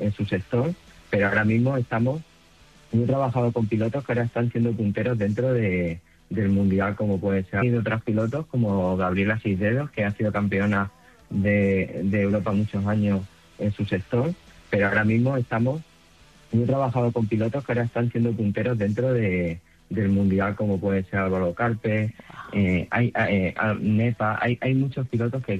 en su sector, pero ahora mismo yo he trabajado con pilotos que ahora están siendo punteros dentro del Mundial, como puede ser. Hay otros pilotos como Gabriela Sisdedos, que ha sido campeona de Europa muchos años en su sector, pero ahora mismo yo he trabajado con pilotos que ahora están siendo punteros dentro del Mundial, como puede ser Álvaro Carpe, Nepa, hay muchos pilotos que